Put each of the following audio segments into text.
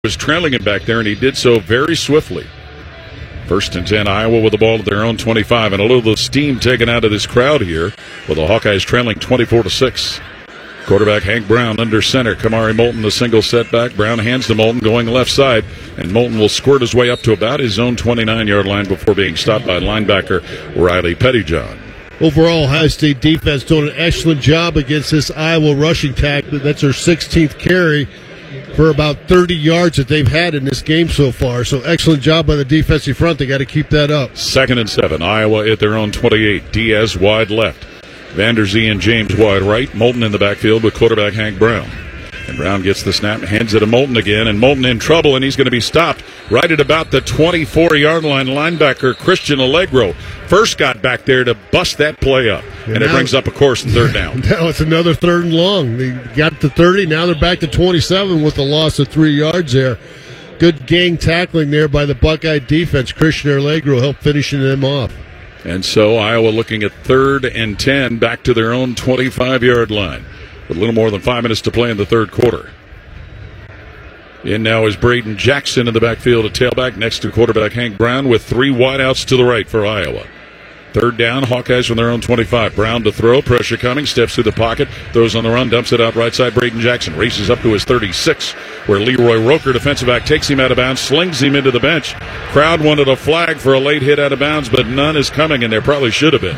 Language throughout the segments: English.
was trailing him back there, and he did so very swiftly. 1st and 10, Iowa with the ball at their own 25, and a little steam taken out of this crowd here, with the Hawkeyes trailing 24-6. Quarterback Hank Brown under center. Kamari Moulton, the single setback. Brown hands to Moulton going left side, and Moulton will squirt his way up to about his own 29-yard line before being stopped by linebacker Riley Pettyjohn. Overall, Ohio State defense doing an excellent job against this Iowa rushing attack. That's their 16th carry for about 30 yards that they've had in this game so far. So excellent job by the defensive front. They got to keep that up. 2nd and 7, Iowa at their own 28. Diaz wide left. Vanderzee and James wide right. Moulton in the backfield with quarterback Hank Brown. And Brown gets the snap, hands it to Moulton again, and Moulton in trouble, and he's going to be stopped right at about the 24-yard line. Linebacker Christian Allegro first got back there to bust that play up, and it brings up a course and 3rd down. Now it's another 3rd and long. They got to 30, now they're back to 27 with a loss of 3 yards there. Good gang tackling there by the Buckeye defense. Christian Allegro helped finishing them off. And so Iowa looking at 3rd and 10, back to their own 25-yard line, with a little more than 5 minutes to play in the 3rd quarter. In now is Braden Jackson in the backfield at tailback, next to quarterback Hank Brown, with 3 wideouts to the right for Iowa. 3rd down, Hawkeyes from their own 25. Brown to throw, pressure coming, steps through the pocket, throws on the run, dumps it out right side. Braden Jackson races up to his 36, where Leroy Roker, defensive back, takes him out of bounds, slings him into the bench. Crowd wanted a flag for a late hit out of bounds, but none is coming, and there probably should have been.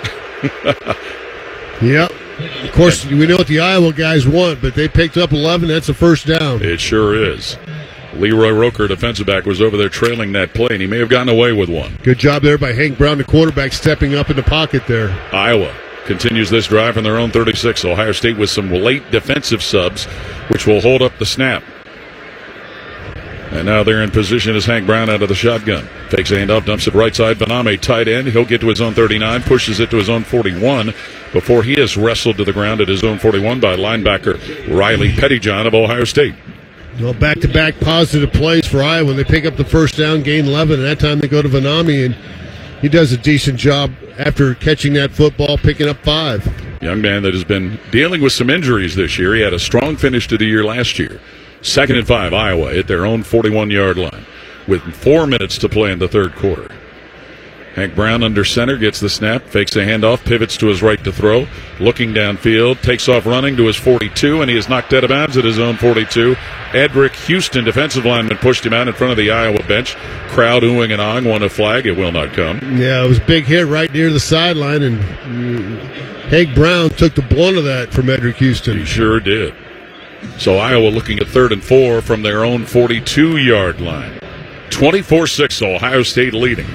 Yep. Of course, we know what the Iowa guys want, but they picked up 11. That's a 1st down. It sure is. Leroy Roker, defensive back, was over there trailing that play, and he may have gotten away with one. Good job there by Hank Brown, the quarterback, stepping up in the pocket there. Iowa continues this drive from their own 36. Ohio State with some late defensive subs, which will hold up the snap. And now they're in position as Hank Brown out of the shotgun. Takes a handoff, dumps it right side. Vaname, tight end. He'll get to his own 39, pushes it to his own 41 before he is wrestled to the ground at his own 41 by linebacker Riley Pettyjohn of Ohio State. Well, back-to-back positive plays for Iowa. They pick up the 1st down, gain 11, and that time they go to Vaname, and he does a decent job after catching that football, picking up 5. Young man that has been dealing with some injuries this year. He had a strong finish to the year last year. 2nd and 5, Iowa at their own 41-yard line with 4 minutes to play in the 3rd quarter. Hank Brown under center, gets the snap, fakes a handoff, pivots to his right to throw, looking downfield, takes off running to his 42, and he is knocked out of bounds at his own 42. Edric Houston, defensive lineman, pushed him out in front of the Iowa bench. Crowd oohing and ahhing, want a flag. It will not come. Yeah, it was a big hit right near the sideline, and Hank Brown took the blunt of that from Edric Houston. He sure did. So Iowa looking at 3rd and 4 from their own 42-yard line. 24-6, Ohio State leading.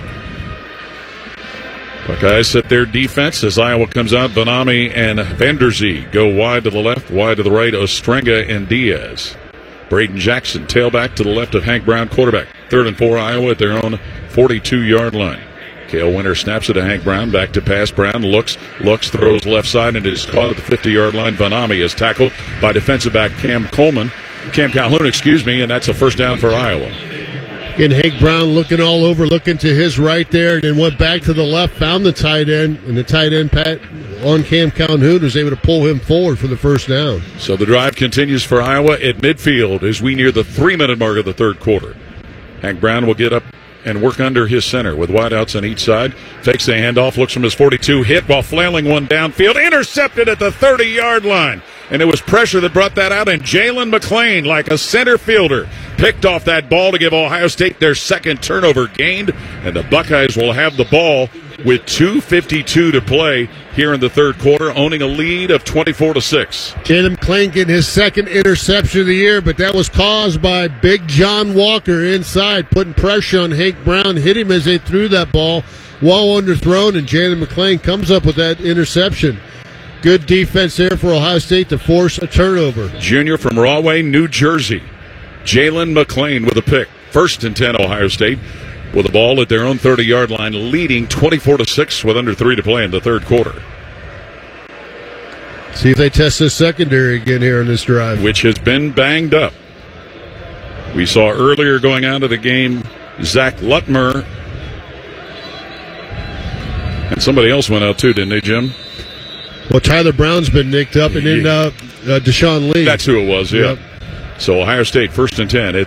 Buckeyes set their defense as Iowa comes out. Vaname and Vanderzee go wide to the left, wide to the right. Ostrenga and Diaz. Braden Jackson, tailback to the left of Hank Brown, quarterback. 3rd and 4, Iowa at their own 42-yard line. Cale Winter snaps it to Hank Brown, back to pass. Brown looks, throws left side, and it is caught at the 50-yard line. Vaname is tackled by defensive back Cam Calhoun, and that's a 1st down for Iowa. And Hank Brown looking all over, looking to his right there, and then went back to the left, found the tight end, and the tight end, Pat, on Cam Calhoun, was able to pull him forward for the 1st down. So the drive continues for Iowa at midfield as we near the 3-minute mark of the 3rd quarter. Hank Brown will get up and work under his center with wideouts on each side. Takes the handoff, looks from his 42, hit while flailing one downfield, intercepted at the 30-yard line. And it was pressure that brought that out, and Jalen McClain, like a center fielder, picked off that ball to give Ohio State their 2nd turnover gained, and the Buckeyes will have the ball with 2:52 to play here in the 3rd quarter, owning a lead of 24-6. Jalen McClain getting his 2nd interception of the year, but that was caused by Big John Walker inside, putting pressure on Hank Brown, hit him as they threw that ball, well underthrown, and Jalen McClain comes up with that interception. Good defense there for Ohio State to force a turnover. Junior from Rahway, New Jersey. Jalen McClain with a pick. 1st and 10, Ohio State with the ball at their own 30-yard line, leading 24-6 with under 3 to play in the 3rd quarter. See if they test this secondary again here in this drive, which has been banged up. We saw earlier going out of the game Zach Lutmer, and somebody else went out too, didn't they, Jim? Well, Tyler Brown's been nicked up, and then Deshaun Lee. That's who it was, yeah. Yep. So Ohio State first and 10 at